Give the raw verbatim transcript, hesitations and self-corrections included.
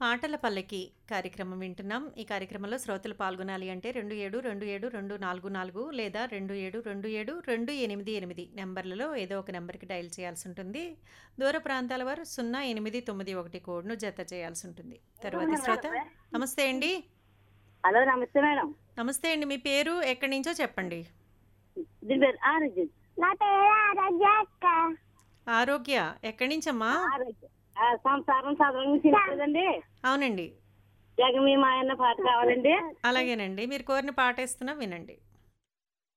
పాటల పల్లకి కార్యక్రమం వింటున్నాం. ఈ కార్యక్రమంలో శ్రోతలు పాల్గొనాలి అంటే రెండు ఏడు రెండు ఏడు రెండు నాలుగు నాలుగు లేదా రెండు ఏడు రెండు ఏడు రెండు ఎనిమిది ఎనిమిది నంబర్లలో ఏదో ఒక నెంబర్కి డయల్ చేయాల్సి ఉంటుంది. దూర ప్రాంతాల వారు సున్నా ఎనిమిది తొమ్మిది ఒకటి కోడ్ను జత చేయాల్సి ఉంటుంది. తరువాతి శ్రోత, నమస్తే అండి. హలో, నమస్తే మేడం. నమస్తే అండి, మీ పేరు ఎక్కడి నుంచో చెప్పండి. దీని పేరు ఆరోగ్యం. నా పేరు ఆరోగ్య అక్క. ఆరోగ్య ఎక్కడి నుంచమ్మా? ఆరోగ్యం ఆ, సంసారం చదవడం చిన్నదండి. అవునండి, జగ మీ మా అన్న పాట కావాలండి. అలాగేనండి, మీరు కోరిన పాట వేస్తున్నా వినండి.